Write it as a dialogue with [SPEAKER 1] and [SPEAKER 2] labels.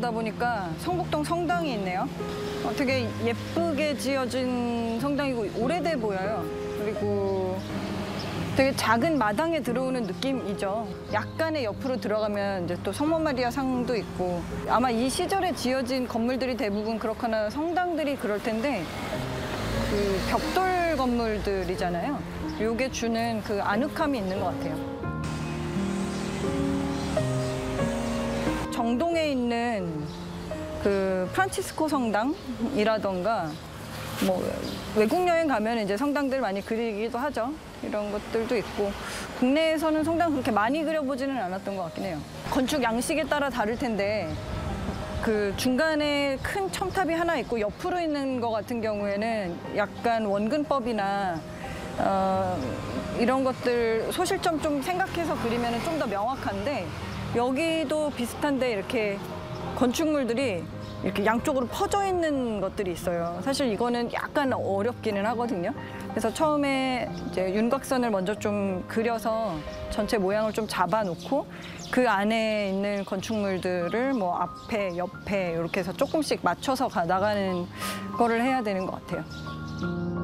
[SPEAKER 1] 가다 보니까 성북동 성당이 있네요. 되게 예쁘게 지어진 성당이고 오래돼 보여요. 그리고 되게 작은 마당에 들어오는 느낌이죠. 약간의 옆으로 들어가면 이제 또 성모 마리아 상도 있고 아마 이 시절에 지어진 건물들이 대부분 그렇거나 성당들이 그럴 텐데 그 벽돌 건물들이잖아요. 요게 주는 그 아늑함이 있는 것 같아요. 정동에 있는 그 프란치스코 성당이라던가 뭐 외국 여행 가면 이제 성당들 많이 그리기도 하죠. 이런 것들도 있고 국내에서는 성당 그렇게 많이 그려보지는 않았던 것 같긴 해요. 건축 양식에 따라 다를 텐데 그 중간에 큰 첨탑이 하나 있고 옆으로 있는 것 같은 경우에는 약간 원근법이나 이런 것들 소실점 좀 생각해서 그리면 좀 더 명확한데 여기도 비슷한데 이렇게 건축물들이 이렇게 양쪽으로 퍼져 있는 것들이 있어요. 사실 이거는 약간 어렵기는 하거든요. 그래서 처음에 이제 윤곽선을 먼저 좀 그려서 전체 모양을 좀 잡아놓고 그 안에 있는 건축물들을 뭐 앞에, 옆에 이렇게 해서 조금씩 맞춰서 나가는 거를 해야 되는 것 같아요.